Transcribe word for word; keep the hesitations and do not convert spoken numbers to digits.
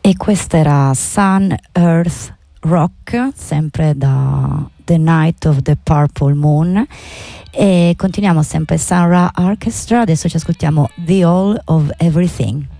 E questa era Sun, Earth, Rock, sempre da The Night of the Purple Moon. E continuiamo sempre Sun Ra Orchestra. Adesso ci ascoltiamo The All of Everything.